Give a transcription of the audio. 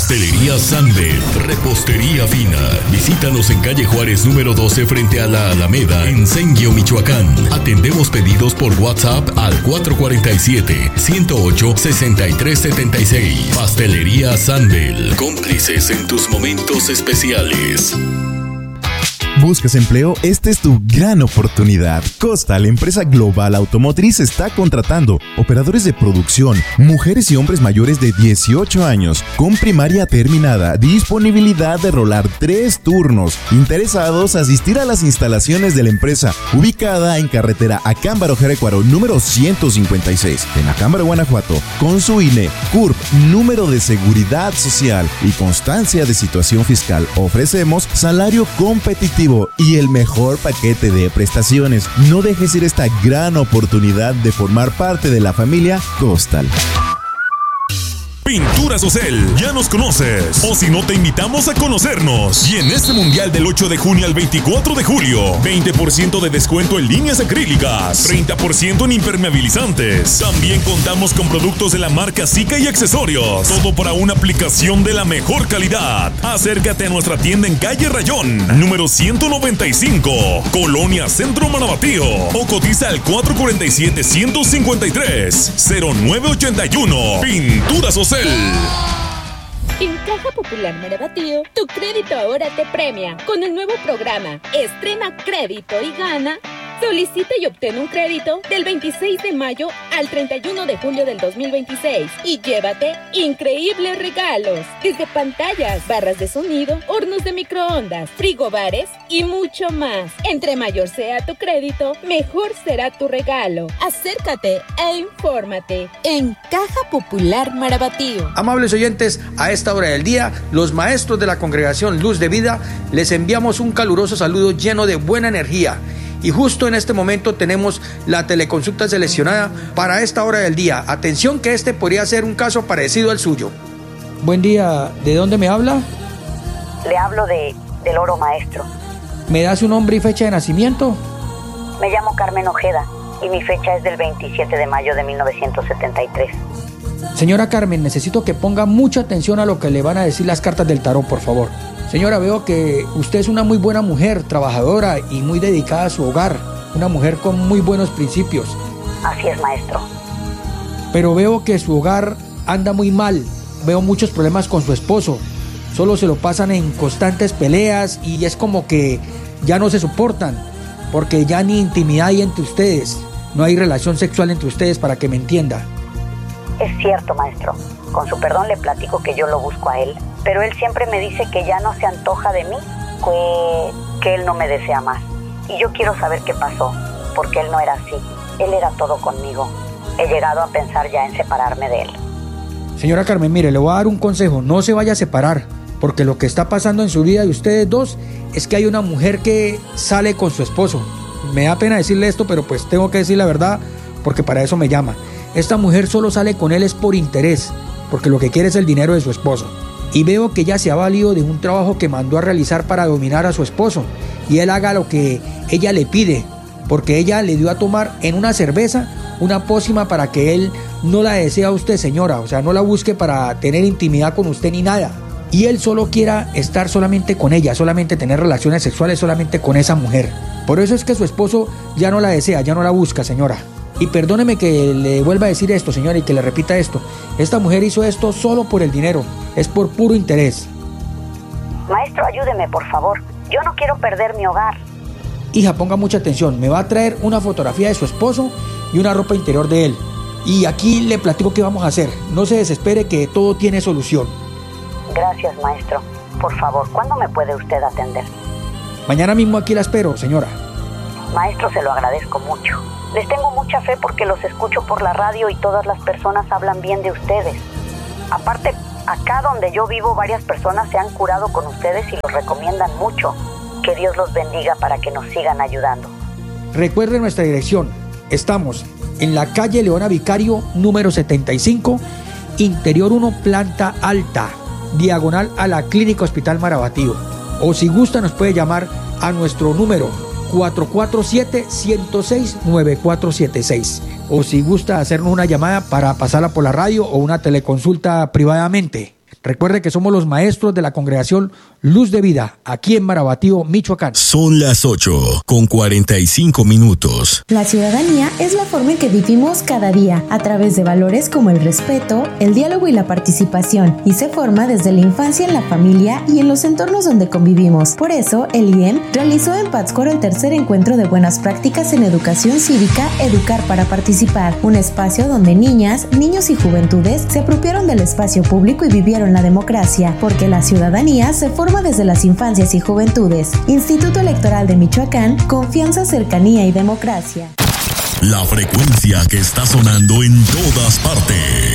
Pastelería Sandel, repostería fina. Visítanos en calle Juárez número 12 frente a la Alameda en Senguio, Michoacán. Atendemos pedidos por WhatsApp al 447-108-6376. Pastelería Sandel, cómplices en tus momentos especiales. ¿Buscas empleo? Esta es tu gran oportunidad. Costa, la empresa global automotriz, está contratando operadores de producción, mujeres y hombres mayores de 18 años, con primaria terminada, disponibilidad de rolar 3 turnos, interesados asistir a las instalaciones de la empresa, ubicada en carretera Acámbaro-Jerecuaro, número 156, en Acámbaro, Guanajuato, con su INE, CURP, número de seguridad social y constancia de situación fiscal. Ofrecemos salario competitivo y el mejor paquete de prestaciones. No dejes ir esta gran oportunidad de formar parte de la familia Costal. Pinturas Ocel, ya nos conoces, o si no te invitamos a conocernos. Y en este mundial del 8 de junio al 24 de julio, 20% de descuento en líneas acrílicas, 30% en impermeabilizantes. También contamos con productos de la marca Zika y accesorios, todo para una aplicación de la mejor calidad. Acércate a nuestra tienda en calle Rayón, número 195, Colonia Centro Marabatío, o cotiza al 447-153-0981. Pinturas Ocel. En Caja Popular Marabatío, tu crédito ahora te premia con el nuevo programa Estrena Crédito y Gana. Solicita y obtén un crédito del 26 de mayo al 31 de julio del 2026 y llévate increíbles regalos, desde pantallas, barras de sonido, hornos de microondas, frigobares y mucho más. Entre mayor sea tu crédito, mejor será tu regalo. Acércate e infórmate en Caja Popular Marabatío. Amables oyentes, a esta hora del día, los maestros de la congregación Luz de Vida les enviamos un caluroso saludo lleno de buena energía. Y justo en este momento tenemos la teleconsulta seleccionada para esta hora del día. Atención, que este podría ser un caso parecido al suyo. Buen día, ¿de dónde me habla? Le hablo del oro, maestro. ¿Me da su nombre y fecha de nacimiento? Me llamo Carmen Ojeda y mi fecha es del 27 de mayo de 1973. Señora Carmen, necesito que ponga mucha atención a lo que le van a decir las cartas del tarot, por favor. Señora, veo que usted es una muy buena mujer, trabajadora y muy dedicada a su hogar. Una mujer con muy buenos principios. Así es, maestro. Pero veo que su hogar anda muy mal. Veo muchos problemas con su esposo. Solo se lo pasan en constantes peleas y es como que ya no se soportan. Porque ya ni intimidad hay entre ustedes. No hay relación sexual entre ustedes, para que me entienda. Es cierto, maestro. Con su perdón le platico que yo lo busco a él. Pero él siempre me dice que ya no se antoja de mí, que él no me desea más. Y yo quiero saber qué pasó, porque él no era así. Él era todo conmigo. He llegado a pensar ya en separarme de él. Señora Carmen, mire, le voy a dar un consejo. No se vaya a separar, porque lo que está pasando en su vida de ustedes dos es que hay una mujer que sale con su esposo. Me da pena decirle esto, pero pues tengo que decir la verdad, porque para eso me llama. Esta mujer solo sale con él es por interés, porque lo que quiere es el dinero de su esposo. Y veo que ella se ha valido de un trabajo que mandó a realizar para dominar a su esposo, y él haga lo que ella le pide, porque ella le dio a tomar en una cerveza una pócima para que él no la desee a usted, señora. O sea, no la busque para tener intimidad con usted ni nada. Y él solo quiera estar solamente con ella, solamente tener relaciones sexuales solamente con esa mujer. Por eso es que su esposo ya no la desea, ya no la busca, señora. Y perdóneme que le vuelva a decir esto, señora, y que le repita esto. Esta mujer hizo esto solo por el dinero, es por puro interés. Maestro, ayúdeme, por favor. Yo no quiero perder mi hogar. Hija, ponga mucha atención. Me va a traer una fotografía de su esposo y una ropa interior de él. Y aquí le platico qué vamos a hacer. No se desespere, que todo tiene solución. Gracias, maestro. Por favor, ¿cuándo me puede usted atender? Mañana mismo aquí la espero, señora. Maestro, se lo agradezco mucho. Les tengo mucha fe porque los escucho por la radio y todas las personas hablan bien de ustedes. Aparte, acá donde yo vivo, varias personas se han curado con ustedes y los recomiendan mucho. Que Dios los bendiga para que nos sigan ayudando. Recuerde nuestra dirección. Estamos en la calle Leona Vicario, número 75, Interior 1, planta alta, diagonal a la Clínica Hospital Marabatío. O si gusta, nos puede llamar a nuestro número 447-106-9476. O si gusta hacernos una llamada para pasarla por la radio o una teleconsulta privadamente. Recuerde que somos los maestros de la congregación Luz de Vida, aquí en Marabatío, Michoacán. Son las 8:45. La ciudadanía es la forma en que vivimos cada día, a través de valores como el respeto, el diálogo y la participación, y se forma desde la infancia en la familia y en los entornos donde convivimos. Por eso, el IEM realizó en Pátzcuaro el tercer encuentro de buenas prácticas en educación cívica, Educar para Participar, un espacio donde niñas, niños y juventudes se apropiaron del espacio público y vivieron la democracia, porque la ciudadanía se forma desde las infancias y juventudes. Instituto Electoral de Michoacán, confianza, cercanía y democracia. La frecuencia que está sonando en todas partes.